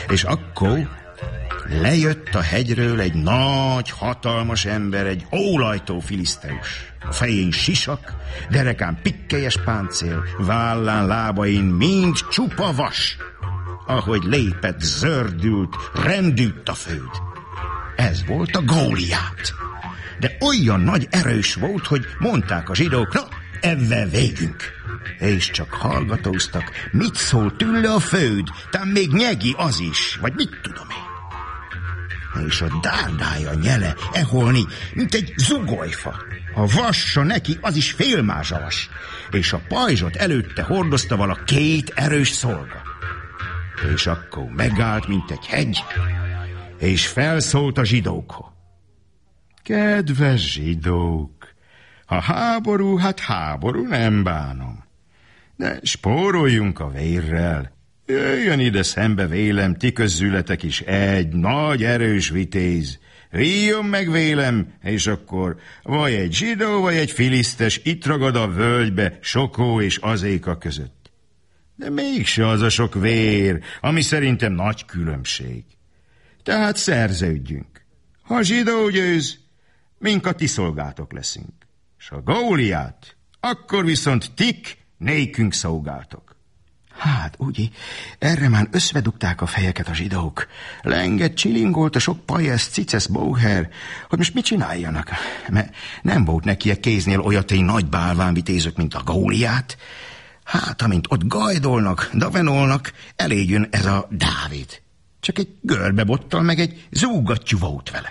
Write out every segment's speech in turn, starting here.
És akkor lejött a hegyről egy nagy, hatalmas ember, egy ólajtó filiszteus. A fején sisak, derekán pikkelyes páncél, vállán, lábain mind csupa vas. Ahogy lépett, zördült, rendült a föld. Ez volt a Góliát. De olyan nagy erős volt, hogy mondták a zsidók, na, ebben végünk. És csak hallgatóztak, mit szól tőle a föld, tám még nyegi az is, vagy mit tudom én. És a dárdája nyele eholni, mint egy zugolyfa. A vassa neki, az is félmázsavas, és a pajzsot előtte hordozta vala 2 erős szolga. És akkor megállt, mint egy hegy, és felszólt a zsidókhoz. Kedves zsidók, ha háború, hát háború, nem bánom. De spóroljunk a vérrel. Jöjjön ide szembe vélem, ti közületek is egy nagy erős vitéz. Ríjon meg vélem, és akkor vagy egy zsidó, vagy egy filisztes itt ragad a völgybe Sokó és Azéka között. De mégse az a sok vér, ami szerintem nagy különbség. Tehát szerződjünk. Ha zsidó győz, mink a ti szolgátok leszünk. S a Góliát, akkor viszont tik nékünk szolgáltok. Hát, úgy, erre már összvedugták a fejeket a zsidók. Lenget csilingolt a sok pajesz, cicesz, bóher, hogy most mit csináljanak. Mert nem volt neki kéznél olyaté nagy bálványvitézők, mint a Góliát. Hát, amint ott gajdolnak, davenolnak, eléjön ez a Dávid. Csak egy görbebottal meg egy zúgattyú volt vele.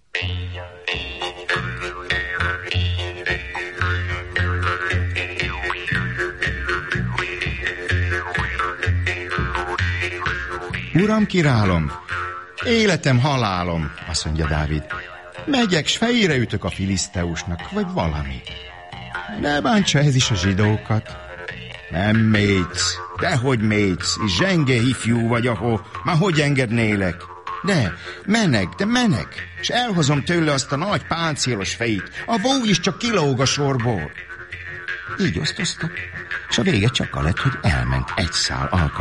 Uram, királom, életem, halálom, azt mondja Dávid. Megyek, s fejére ütök a filiszteusnak, vagy valami. Ne bántsa ez is a zsidókat. Nem mész, dehogy mész, zsenge ifjú vagy, ahol, már hogy engednélek. De menek, s elhozom tőle azt a nagy páncélos fejét, a bó is csak kilóg a sorból. Így osztoztak, és a vége csak a lett, hogy elment egy szál alkalommal.